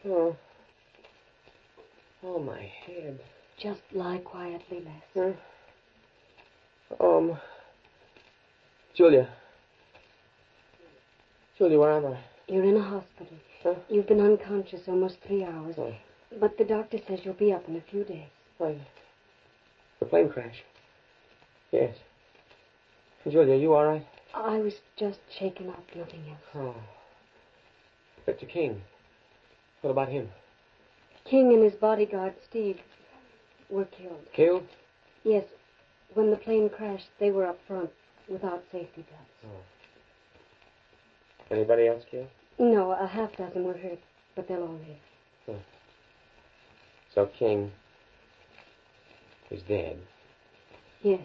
Oh. Oh, my head. Just lie quietly, Les. Julia. Julia, where am I? You're in a hospital. Huh? You've been unconscious almost 3 hours. Oh. But the doctor says you'll be up in a few days. Why, the plane crash. Yes. Julia, you all right? I was just shaken up, nothing else. Oh. Victor King. What about him? King and his bodyguard, Steve, were killed. Killed? Yes. When the plane crashed, they were up front without safety belts. Oh. Anybody else killed? No, a half dozen were hurt, but they'll all live. Oh. So King is dead? Yes.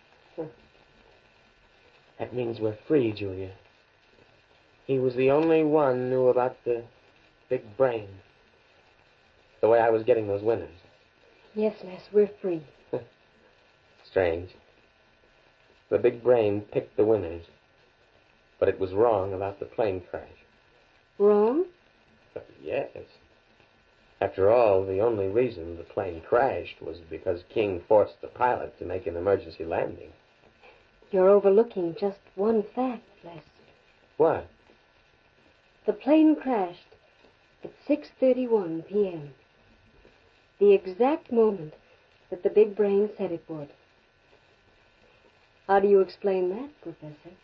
That means we're free, Julia. He was the only one who knew about the big brain. The way I was getting those winners. Yes, Les, we're free. Strange. The big brain picked the winners. But it was wrong about the plane crash. Wrong? Yes. After all, the only reason the plane crashed was because King forced the pilot to make an emergency landing. You're overlooking just one fact, Les. What? The plane crashed at 6:31 p.m. The exact moment that the big brain said it would. How do you explain that, Professor?